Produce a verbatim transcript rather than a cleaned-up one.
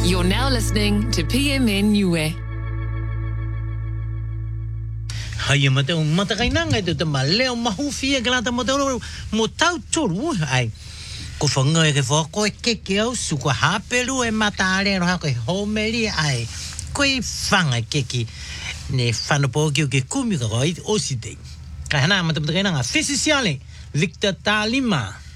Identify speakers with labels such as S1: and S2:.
S1: You're now listening to P M N Niue.
S2: Hai mate mata kainanga tu maleo mahufia galata modelo motau turu ai ko fonga ke foko ke ke au su ko hapelu e matare no ha ko homeli ai ko fanga ke ki ne fano po ke ke kumi ko i osite ka hana mata mata kainanga physician Victor Talima